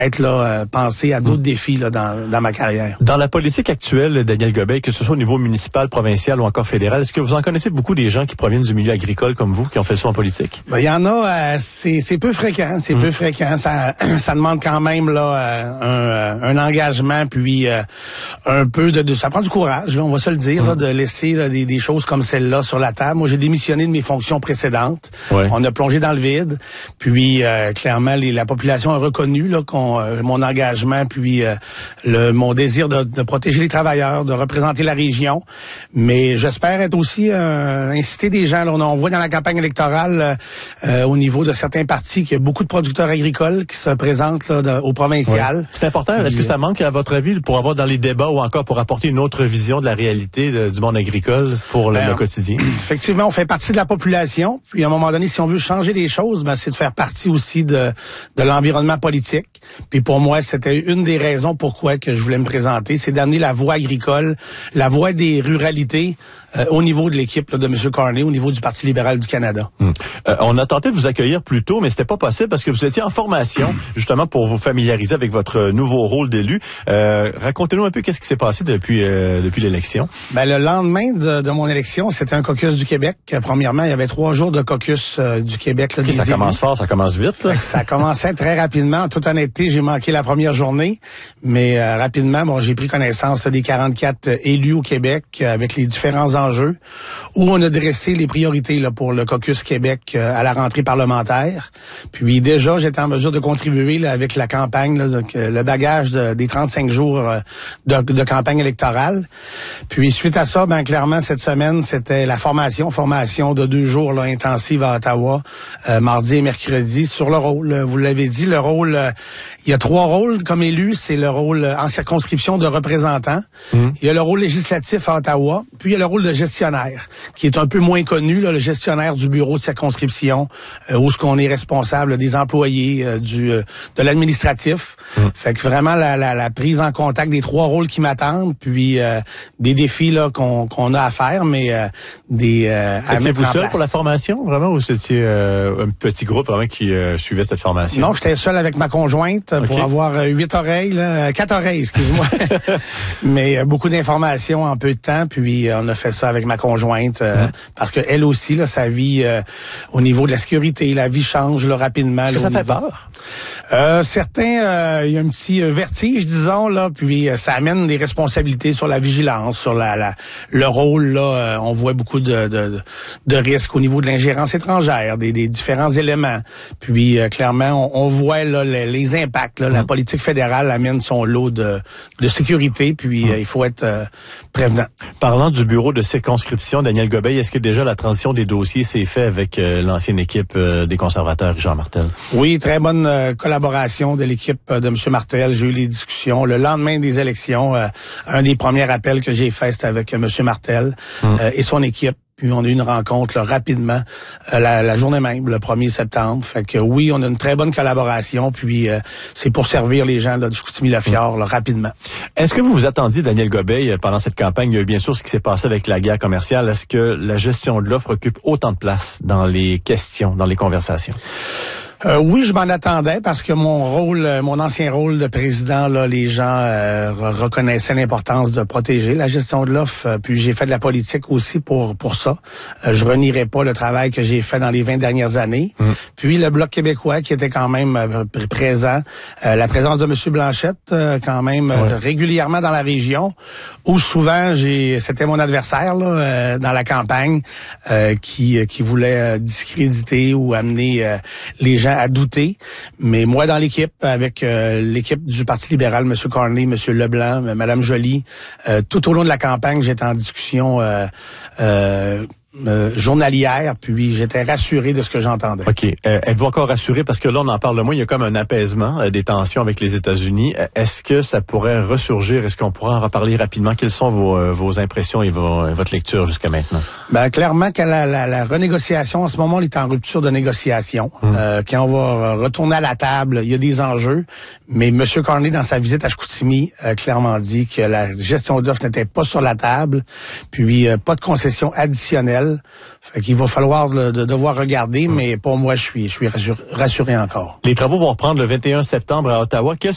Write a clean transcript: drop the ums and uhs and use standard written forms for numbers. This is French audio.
être là, penser à d'autres défis là, dans ma carrière. Dans la politique actuelle, Daniel Gobeil, que ce soit au niveau municipal, provincial ou encore fédéral, est-ce que vous en connaissez beaucoup des gens qui proviennent du milieu agricole comme vous, qui ont fait le saut en politique? Il y en a, c'est peu fréquent, peu fréquent. Ça demande quand même là un engagement, puis un peu ça prend du courage, là, on va se le dire, là, de laisser là, des choses comme celle-là sur la table. Moi, j'ai démissionné de mes fonctions précédentes. Ouais. On a plongé dans le vide, puis clairement, la population a reconnu là, mon engagement, puis mon désir de protéger les travailleurs, de représenter la région. Mais j'espère être aussi inciter des gens. Là, on voit dans la campagne électorale au niveau de certains partis qu'il y a beaucoup de producteurs agricoles qui se présentent là, au provincial. Ouais. C'est important. Est-ce que ça manque, à votre avis, pour avoir dans les débats ou encore pour apporter une autre vision de la réalité du monde agricole pour le quotidien? Effectivement, on fait partie de la population. Puis à un moment donné, si on veut changer les choses, c'est de faire partie aussi de l'environnement politique. Puis pour moi, c'était une des raisons pourquoi que je voulais me présenter, c'est d'amener la voix agricole, la voix des ruralités au niveau de l'équipe là, de M. Carney, au niveau du Parti libéral du Canada. On a tenté de vous accueillir plus tôt, mais c'était pas possible parce que vous étiez en formation, justement pour vous familiariser avec votre nouveau rôle d'élu. Racontez-nous un peu qu'est-ce qui s'est passé depuis l'élection. Le lendemain de mon élection, c'était un caucus du Québec. Premièrement, il y avait 3 jours de caucus du Québec. Là, ça commence fort, ça commence vite. Là. Ça commençait très rapidement. En toute honnêteté, j'ai manqué la première journée, mais rapidement, j'ai pris connaissance là, des 44 élus au Québec avec les différents enjeux, où on a dressé les priorités là, pour le caucus Québec à la rentrée parlementaire. Puis déjà, j'étais en mesure de contribuer là, avec la campagne, là, donc, le bagage des 35 jours de campagne électorale. Puis suite à ça, clairement, cette semaine, c'était la formation de 2 jours là, intensive à Ottawa, mardi et mercredi, sur le rôle. Vous l'avez dit, le rôle, il y a 3 rôles comme élu. C'est le rôle en circonscription de représentant. Il y a le rôle législatif à Ottawa. Puis il y a le rôle de gestionnaire, qui est un peu moins connu, là, le gestionnaire du bureau de circonscription, où ce qu'on est responsable des employés, de l'administratif. Fait que vraiment la prise en contact des 3 rôles qui m'attendent, puis des défis là qu'on a à faire, mais étiez-vous seul pour la formation, vraiment, ou c'était un petit groupe vraiment qui suivait cette formation? Non, j'étais seul avec ma conjointe pour avoir 8 oreilles, là, 4 oreilles, excuse-moi. Mais beaucoup d'informations en peu de temps, puis on a fait ça avec ma conjointe parce que elle aussi, là, sa vie au niveau de la sécurité, la vie change là, rapidement. Est-ce que ça fait peur? Certains, il y a un petit vertige, disons, là, puis ça amène des responsabilités sur la vigilance, sur le rôle, là, on voit beaucoup de risques au niveau de l'ingérence étrangère, des différents éléments. Puis clairement, on voit là, les impacts. Là, la politique fédérale amène son lot de sécurité, puis il faut être prévenant. Parlant du bureau de circonscription, Daniel Gobeil, est-ce que déjà la transition des dossiers s'est faite avec l'ancienne équipe des conservateurs, Jean Martel? Oui, très bonne collaboration de l'équipe de M. Martel. J'ai eu les discussions. Le lendemain des élections, un des premiers appels que j'ai fait, c'était avec M. Martel et son équipe. Puis on a eu une rencontre là, rapidement, la journée même, le 1er septembre. Fait que oui, on a une très bonne collaboration. Puis c'est pour servir les gens là, du Chicoutimi-Lafiard là, rapidement. Est-ce que vous vous attendiez, Daniel Gobeil, pendant cette campagne, il y a eu bien sûr ce qui s'est passé avec la guerre commerciale. Est-ce que la gestion de l'offre occupe autant de place dans les questions, dans les conversations? Oui, je m'en attendais parce que mon ancien rôle de président, là, les gens reconnaissaient l'importance de protéger la gestion de l'offre. Puis j'ai fait de la politique aussi pour ça. Je renierai pas le travail que j'ai fait dans les 20 dernières années. Puis le Bloc québécois qui était quand même présent, la présence de M. Blanchette quand même régulièrement dans la région, où souvent c'était mon adversaire là, dans la campagne qui voulait discréditer ou amener les gens à douter, mais moi dans l'équipe, avec l'équipe du Parti libéral, M. Carney, M. Leblanc, Mme Joly, tout au long de la campagne, j'étais en discussion journalière, puis j'étais rassuré de ce que j'entendais. OK. Êtes-vous encore rassuré? Parce que là, on en parle moins, il y a comme un apaisement des tensions avec les États-Unis. Est-ce que ça pourrait ressurgir? Est-ce qu'on pourra en reparler rapidement? Quelles sont vos impressions et votre lecture jusqu'à maintenant? Clairement que la renégociation, en ce moment, on est en rupture de négociation. Quand on va retourner à la table, il y a des enjeux, mais M. Carney, dans sa visite à Chicoutimi, a clairement dit que la gestion d'offres n'était pas sur la table, puis pas de concession additionnelle. Fait qu'il va falloir devoir regarder, mais pour moi, je suis rassuré encore. Les travaux vont reprendre le 21 septembre à Ottawa.